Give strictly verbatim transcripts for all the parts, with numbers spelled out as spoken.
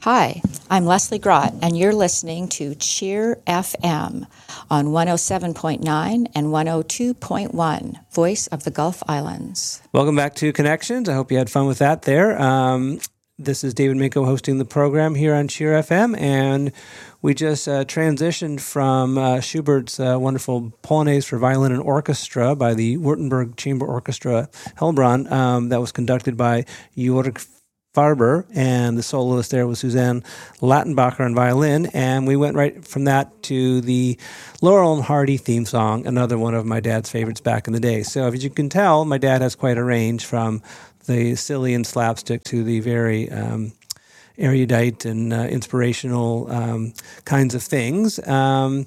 Hi, I'm Leslie Grott, and you're listening to Cheer F M on one oh seven point nine and one oh two point one, Voice of the Gulf Islands. Welcome back to Connections. I hope you had fun with that there. Um, this is David Minko hosting the program here on Cheer F M, and we just uh, transitioned from uh, Schubert's uh, wonderful Polonaise for Violin and Orchestra by the Württemberg Chamber Orchestra Heilbronn um, that was conducted by Jörg Farber, and the soloist there was Suzanne Lattenbacher on violin, and we went right from that to the Laurel and Hardy theme song, another one of my dad's favorites back in the day. So as you can tell, my dad has quite a range from the silly and slapstick to the very um, erudite and uh, inspirational um, kinds of things. Um,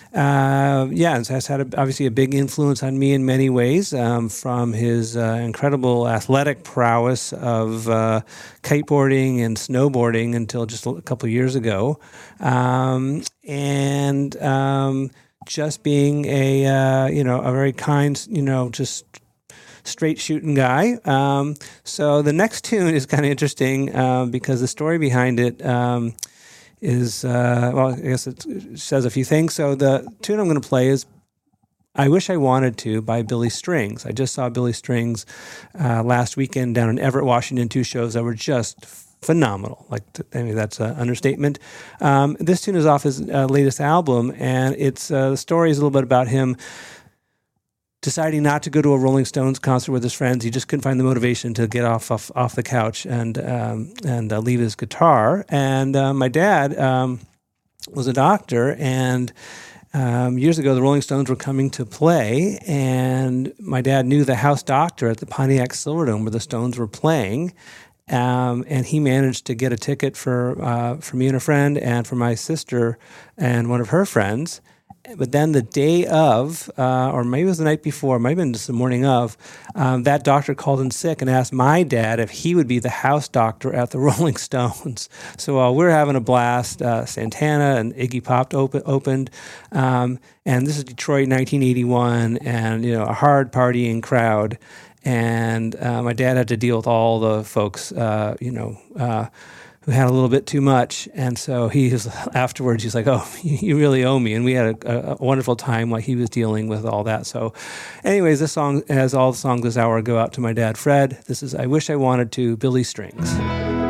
Uh, yeah, it has had a, obviously a big influence on me in many ways, um, from his uh, incredible athletic prowess of uh, kiteboarding and snowboarding until just a couple of years ago, um, and um, just being a uh, you know a very kind, you know, just straight shooting guy. Um, so the next tune is kind of interesting uh, because the story behind it. Um, is, uh, well, I guess it says a few things. So the tune I'm going to play is I Wish I Wanted To by Billy Strings. I just saw Billy Strings uh, last weekend down in Everett, Washington, two shows that were just phenomenal. Like, I mean, that's an understatement. Um, this tune is off his uh, latest album, and it's uh, the story is a little bit about him deciding not to go to a Rolling Stones concert with his friends. He just couldn't find the motivation to get off off, off the couch and um, and uh, leave his guitar. And uh, my dad um, was a doctor, and um, years ago the Rolling Stones were coming to play, and my dad knew the house doctor at the Pontiac Silverdome where the Stones were playing. Um, and he managed to get a ticket for uh, for me and a friend, and for my sister and one of her friends. But then the day of, uh, or maybe it was the night before, might have been just the morning of, um, that doctor called in sick and asked my dad if he would be the house doctor at the Rolling Stones. So while uh, we were having a blast, uh, Santana and Iggy Pop op- opened, um, and this is Detroit, nineteen eighty-one, and you know a hard partying crowd, and uh, my dad had to deal with all the folks, uh, you know. Uh, who had a little bit too much, and so he was, afterwards, he's like, oh, you really owe me, and we had a, a wonderful time while he was dealing with all that. So anyways, this song, as all the songs this hour, go out to my dad, Fred. This is I Wish I Wanted To, Billy Strings.